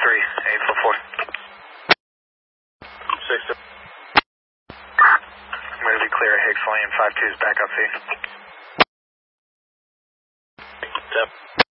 6. I'm ready to clear Higgs flying 52's back up feed. 10.